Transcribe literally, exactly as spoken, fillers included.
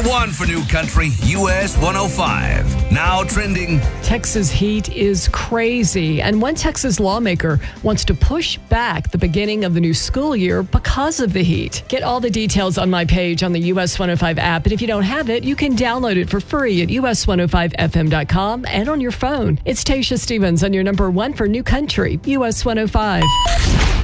one for New Country, U S one oh five. Now trending. Texas heat is crazy, and one Texas lawmaker wants to push back the beginning of the new school year because of the heat. Get all the details on my page on the U S one oh five app, and if you don't have it, you can download it for free at U S one oh five F M dot com and on your phone. It's Tasha Stevens on your number one for New Country, U S one oh five.